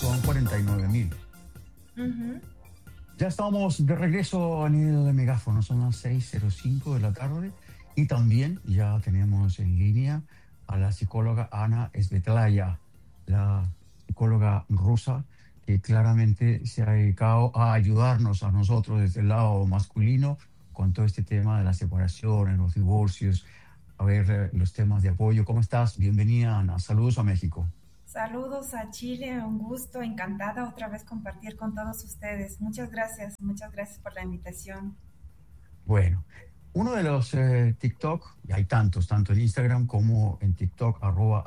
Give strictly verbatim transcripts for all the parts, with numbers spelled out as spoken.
son cuarenta y nueve mil. Ujú. Ya estamos de regreso en el megáfono, son las seis cero cinco de la tarde y también ya tenemos en línea a la psicóloga Ana Svetlaya, la psicóloga rusa que claramente se ha dedicado a ayudarnos a nosotros desde el lado masculino con todo este tema de la separación, los divorcios, a ver eh, los temas de apoyo. ¿Cómo estás? Bienvenida, Ana. Saludos a México. Saludos a Chile, un gusto, encantada otra vez compartir con todos ustedes. Muchas gracias, muchas gracias por la invitación. Bueno, uno de los eh, TikTok, y hay tantos, tanto en Instagram como en TikTok, arroba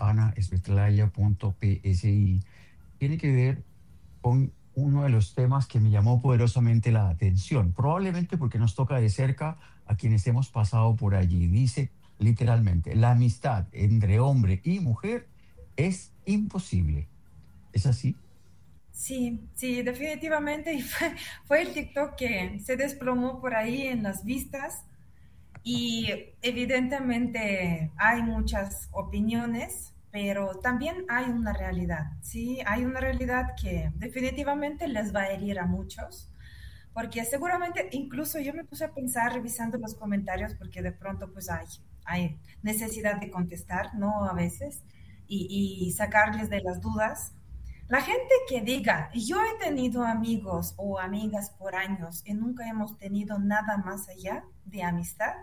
anasvetlaya.psi, tiene que ver con uno de los temas que me llamó poderosamente la atención, probablemente porque nos toca de cerca a quienes hemos pasado por allí. Dice literalmente, la amistad entre hombre y mujer es imposible. ¿Es así? Sí, sí, definitivamente. Y fue, fue el TikTok que se desplomó por ahí en las vistas y evidentemente hay muchas opiniones, pero también hay una realidad, ¿sí? Hay una realidad que definitivamente les va a herir a muchos. Porque seguramente, incluso yo me puse a pensar revisando los comentarios, porque de pronto pues hay, hay necesidad de contestar, ¿no? A veces, y, y sacarles de las dudas. La gente que diga, yo he tenido amigos o amigas por años y nunca hemos tenido nada más allá de amistad,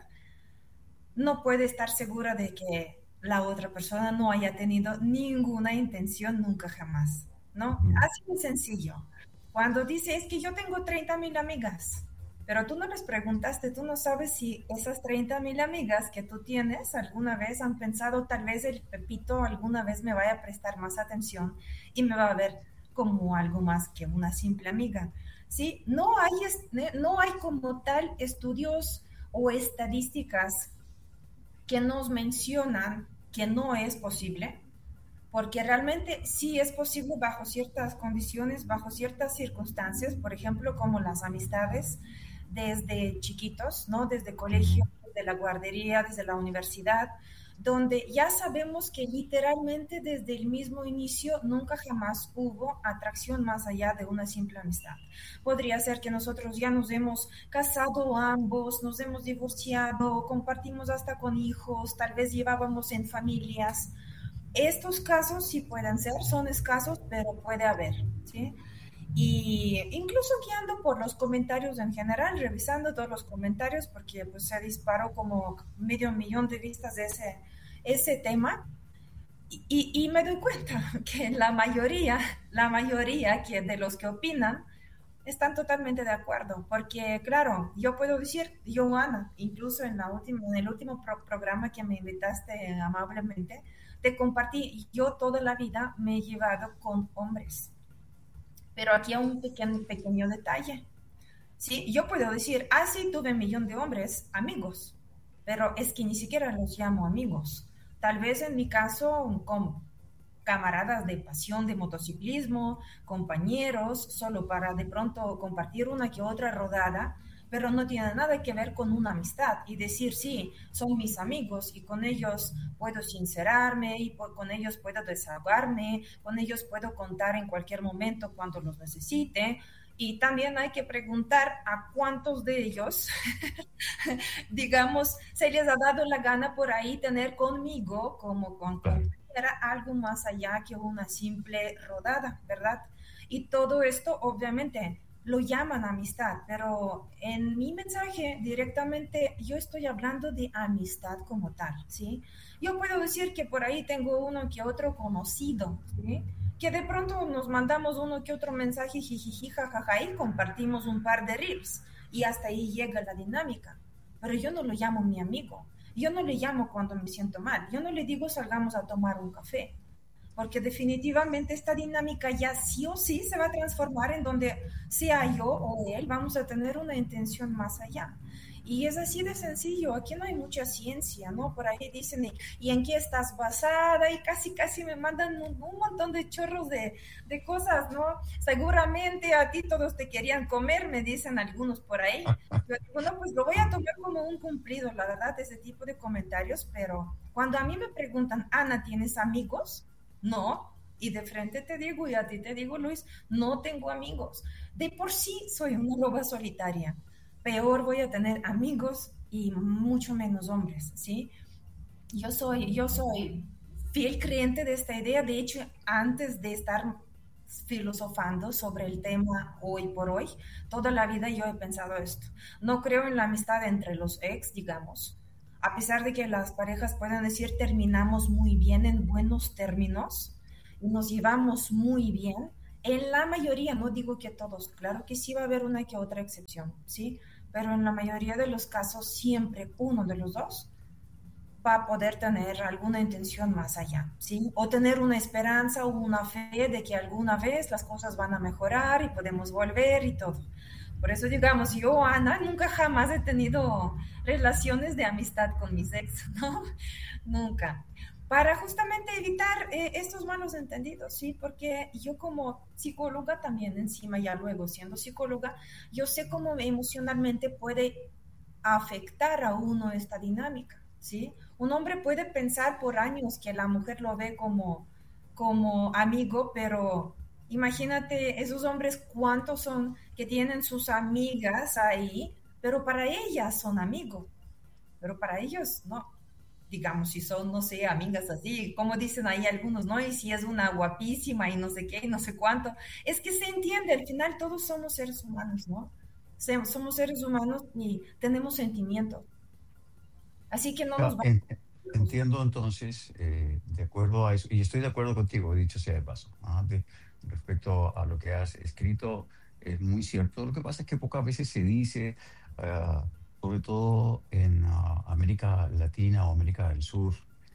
no puede estar segura de que la otra persona no haya tenido ninguna intención nunca jamás, ¿no? Ujú. Así de sencillo. Cuando dice, es que yo tengo treinta mil amigas, pero tú no les preguntaste, tú no sabes si esas treinta mil amigas que tú tienes alguna vez han pensado, tal vez el Pepito alguna vez me vaya a prestar más atención y me va a ver como algo más que una simple amiga. ¿Sí? No hay, no hay como tal estudios o estadísticas que nos mencionan que no es posible, porque realmente sí es posible bajo ciertas condiciones, bajo ciertas circunstancias, por ejemplo, como las amistades desde chiquitos, ¿no? Desde colegio, Ujú. desde la guardería, desde la universidad, donde ya sabemos que literalmente desde el mismo inicio nunca jamás hubo atracción más allá de una simple amistad. Podría ser que nosotros ya nos hemos casado ambos, nos hemos divorciado, compartimos hasta con hijos, tal vez llevábamos en familias. Estos casos sí pueden ser, son escasos, pero puede haber, ¿sí? Y incluso guiando por los comentarios en general, revisando todos los comentarios, porque pues se disparó como medio millón de vistas de ese, ese tema, y, y, y me doy cuenta que la mayoría, la mayoría que de los que opinan, están totalmente de acuerdo, porque claro, yo puedo decir, yo Ana, incluso en, la última, en el último pro programa que me invitaste amablemente, te compartí, yo toda la vida me he llevado con hombres, pero aquí hay un pequeño, pequeño detalle, ¿sí? Yo puedo decir, ah, sí, tuve un millón de hombres, amigos, pero es que ni siquiera los llamo amigos. Tal vez en mi caso, como camaradas de pasión de motociclismo, compañeros, solo para de pronto compartir una que otra rodada, pero no tiene nada que ver con una amistad y decir, sí, son mis amigos y con ellos puedo sincerarme y con ellos puedo desahogarme, con ellos puedo contar en cualquier momento cuando los necesite. Y también hay que preguntar a cuántos de ellos, digamos, se les ha dado la gana por ahí tener conmigo como con, con Claro. era algo más allá que una simple rodada, ¿verdad? Y todo esto obviamente lo llaman amistad, pero en mi mensaje directamente yo estoy hablando de amistad como tal, ¿sí? Yo puedo decir que por ahí tengo uno que otro conocido, ¿sí? Que de pronto nos mandamos uno que otro mensaje, jijiji, jajaja, y compartimos un par de reels, y hasta ahí llega la dinámica. Pero yo no lo llamo mi amigo, yo no le llamo cuando me siento mal, yo no le digo salgamos a tomar un café, porque definitivamente esta dinámica ya sí o sí se va a transformar en donde sea yo o él vamos a tener una intención más allá. Y es así de sencillo, aquí no hay mucha ciencia, ¿no? Por ahí dicen, ¿y, ¿y en qué estás basada? Y casi, casi me mandan un, un montón de chorros de, de cosas, ¿no? Seguramente a ti todos te querían comer, me dicen algunos por ahí. Yo digo, no, pues lo voy a tomar como un cumplido, la verdad, ese tipo de comentarios, pero cuando a mí me preguntan, Ana, ¿tienes amigos? No, Y de frente te digo, y a ti te digo, Luis, no tengo amigos. De por sí soy una loba solitaria. Peor voy a tener amigos y mucho menos hombres, ¿sí? Yo soy, yo soy fiel creyente de esta idea. De hecho, antes de estar filosofando sobre el tema hoy por hoy, toda la vida yo he pensado esto. No creo en la amistad entre los ex, digamos. A pesar de que las parejas puedan decir terminamos muy bien en buenos términos, nos llevamos muy bien, en la mayoría, no digo que todos, claro que sí va a haber una que otra excepción, ¿sí? Pero en la mayoría de los casos siempre uno de los dos va a poder tener alguna intención más allá, ¿sí? O tener una esperanza o una fe de que alguna vez las cosas van a mejorar y podemos volver y todo. Por eso, digamos, yo, Ana, nunca jamás he tenido relaciones de amistad con mis ex, ¿no? Nunca. Para justamente evitar eh, estos malos entendidos, ¿sí? Porque yo como psicóloga también, encima ya luego siendo psicóloga, yo sé cómo emocionalmente puede afectar a uno esta dinámica, ¿sí? Un hombre puede pensar por años que la mujer lo ve como, como amigo, pero imagínate esos hombres cuántos son que tienen sus amigas ahí, pero para ellas son amigos, pero para ellos no. Digamos, si son, no sé, amigas así, como dicen ahí algunos, ¿no? Y si es una guapísima y no sé qué y no sé cuánto. Es que se entiende, al final todos somos seres humanos, ¿no? Somos seres humanos y tenemos sentimientos. Así que no nos Ya, vamos. en- entiendo entonces, eh, de acuerdo a eso, y estoy de acuerdo contigo, dicho sea de paso, ¿ah? De- respecto a lo que has escrito, es muy cierto. Lo que pasa es que pocas veces se dice, ah, sobre todo en ah, América Latina o América del Sur,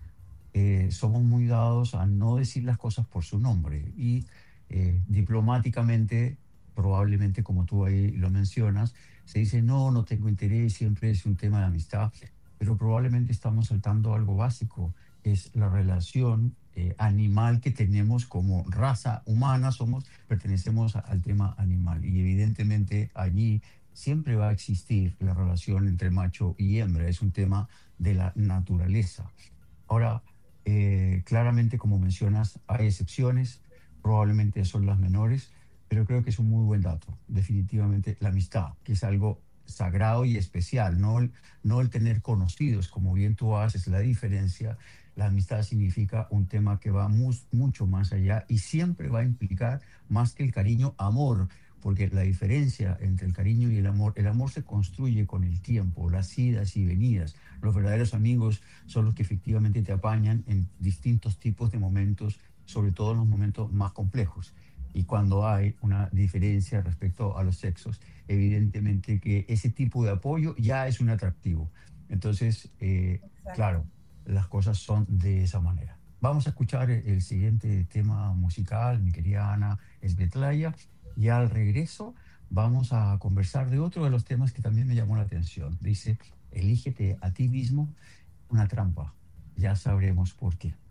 eh, somos muy dados a no decir las cosas por su nombre y eh, diplomáticamente, probablemente como tú ahí lo mencionas, se dice, no, no tengo interés, siempre es un tema de amistad, pero probablemente estamos saltando algo básico, es la relación eh, animal que tenemos como raza humana, somos, pertenecemos a- al tema animal y evidentemente allí siempre va a existir la relación entre macho y hembra, es un tema de la naturaleza. Ahora, eh, claramente, como mencionas, hay excepciones, probablemente son las menores, pero creo que es un muy buen dato. Definitivamente, la amistad, que es algo sagrado y especial, no el, no el tener conocidos, como bien tú haces la diferencia. La amistad significa un tema que va mus- mucho más allá y siempre va a implicar más que el cariño, amor, porque la diferencia entre el cariño y el amor, el amor se construye con el tiempo, las idas y venidas. Los verdaderos amigos son los que efectivamente te apañan en distintos tipos de momentos, sobre todo en los momentos más complejos. Y cuando hay una diferencia respecto a los sexos, evidentemente que ese tipo de apoyo ya es un atractivo. Entonces, eh, Exacto. claro, las cosas son de esa manera. Vamos a escuchar el, el siguiente tema musical, mi querida Ana Svetlaya, y al regreso vamos a conversar de otro de los temas que también me llamó la atención. Dice, elígete a ti mismo una trampa. Ya sabremos por qué.